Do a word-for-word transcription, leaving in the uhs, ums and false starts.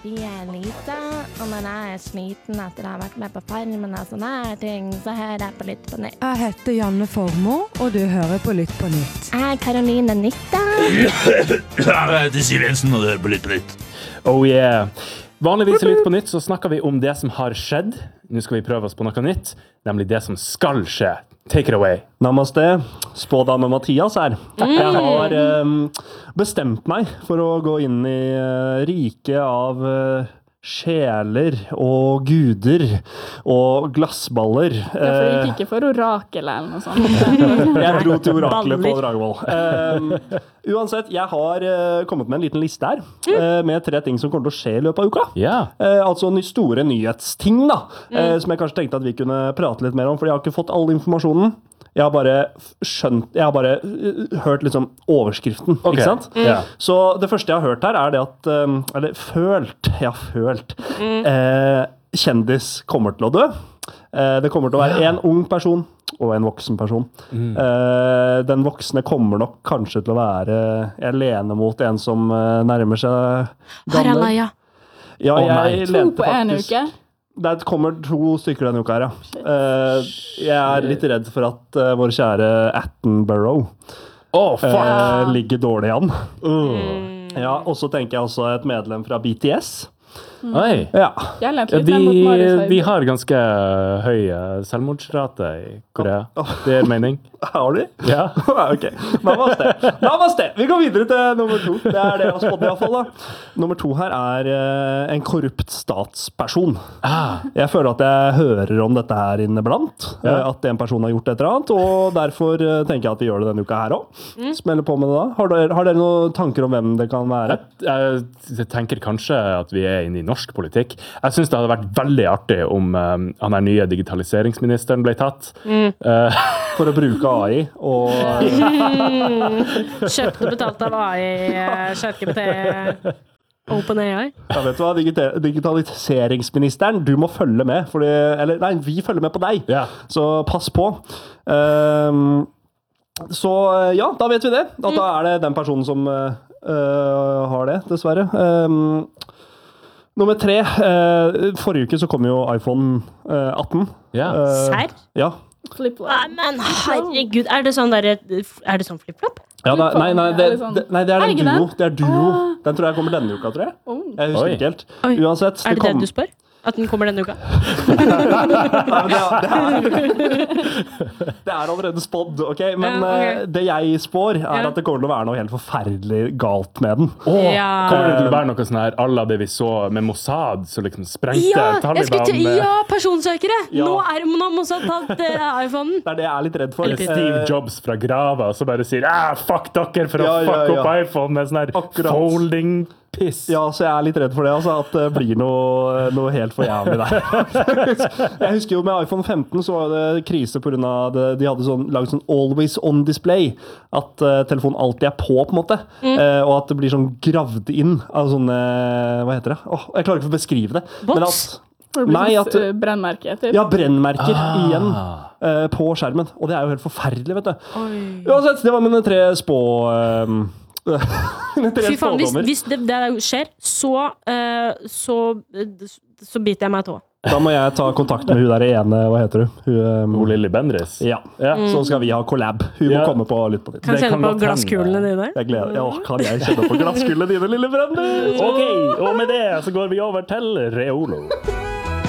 heter Lisa, og når jeg er sliten etter å ha vært med på Farmen og sånne her ting, så hører jeg på Lytt på nytt. Jeg heter Janne Formoe, og du hører på Lytt på nytt. Jeg er Karoline Nytta. Jeg heter Siv Jensen, og du hører på Lytt på nytt. Oh yeah. Vanligvis i Lytt på nytt så snakker vi om det som har skjedd. Nå skal vi prøve oss på noe nytt, nemlig det som skal skje. Take it away. Namaste, spådame Mathias her. Jeg har um, bestemt meg for å gå inn i uh, riket av uh, sjeler og guder og glassballer. Ja, for det gikk ikke for orakel eller noe sånt. Jeg dro til oraklet på Dragvoll. Um, uansett, jeg har uh, kommet med en liten liste her, uh, med tre ting som kommer til å skje i løpet av uka. Yeah. Uh, altså ny store nyhetsting da, uh, som jeg kanskje tenkte at vi kunne prate litt mer om, for jeg har ikke fått all informasjonen. Jeg har bare skjønt, jeg har bare uh, hørt liksom overskriften, okay. ikke sant? Mm. Yeah. Så det første jeg har hørt her er det at, um, eller følt, jeg har følt, mm. uh, kjendis kommer til å dø. Uh, det kommer til å være yeah. en ung person og en voksen person. Mm. Uh, den voksne kommer nok kanskje til å være, jeg lener mot en som uh, nærmer seg gammel. Haralaya. Ja, jeg to på en uke. Det kommer to stykker denne uka her, ja. Uh, jeg er litt redd for at uh, vår kjære Attenborough oh, uh, ligger dårlig an. Mm. Ja, og så tenker jeg også et medlem fra B T S. Mm. Oi. Ja. Ja, de, de har ganske høy selvmordsrate i Korea. Det er mening. Har de? Ja. Ok, namaste. Namaste. Vi går videre til nummer to. Det er det jeg har spådd i hvert fall da. Nummer to her er uh, en korrupt statsperson. Ah. Jeg føler at jeg hører om dette her inneblant. Ja. Uh, at en person har gjort et eller annet, og derfor uh, tenker jeg at vi gjør det denne uka her også. Mm. Smeller på med det da. Har dere, har dere noen tanker om hvem det kan være? Jeg, jeg tenker kanskje at vi er inne i norsk politikk. Jeg synes det hadde vært veldig artig om um, han er nye digitaliseringsministeren ble tatt. Mm. Uh, for å bruke A I og... mm. Kjøpt og betalt av A I, ChatGPT, OpenAI. Ja, vet du hva, Digital- digitaliseringsministeren, du må følge med, fordi, eller nei, vi følger med på deg, yeah. Så pass på. Um, så ja, da vet vi det. At mm. da er det den personen som uh, har det, dessverre. Um, Nummer tre, eh, forrige uke så kom jo iPhone eh, atten. Ja. Eh, Serr? Ja. Flip-flop. Ah, men herregud, er det sånn der, er det sånn flip-flop? Ja, da, nei, nei, det, det, nei, det er den duo. Det er duo. Ah. Den tror jeg kommer denne uka, tror jeg. Jeg husker Oi. ikke helt. Oi. Uansett. Er det det, kom... det du spør? At den kommer denne uka? Nei, men det, er, det, er, det er allerede spådd, ok? Men ja, okay. Uh, det jeg spår er ja. At det kommer til å være noe helt forferdelig galt med den. Oh, ja. Kommer det til å være noe sånn her, alle det vi så med Mossad, så liksom sprengte ja, Taliban? Til, ja, personsøkere! Ja. Nå er nå Mossad tatt uh, iPhonen. Det er det jeg er litt redd for. Eller Steve Jobs fra grava, så bare sier, ah, fuck dere for å ja, fuck ja, ja. Opp iPhone med sånn her akkurat. Folding piss. Ja, så jeg er litt redd for det, altså, at det blir noe, noe helt for jævlig der. Jeg husker jo med iPhone femten så var det krise på grunn av det, de hadde sånn, laget sånn always on display, at uh, telefonen alltid er på, på en måte, mm. uh, og at det blir sånn gravd inn av sånne, hva heter det? Åh, jeg klarer ikke å beskrive det. Bots? Nei, at, brennmerker, typ. Ja, brennmerker ah. igjen uh, på skjermen, og det er jo helt forferdelig, vet du. Oi. Uansett, det var mine tre spå... Um, Fy faen, hvis, hvis det, det skjer, så, uh, så, så biter jeg meg tå. Da må jeg ta kontakt med hun der ene, hva heter du? Hun, um, hun Lille Bendriss. Ja, ja. Mm. Så skal vi ha collab. Hun ja. Må komme på litt på ditt. Kan jeg kjenne på glasskulene dine? Jeg gleder. Ja, kan jeg kjenne på glasskulene dine, Lille Bendriss? Ok, og med det så går vi over til Reolo.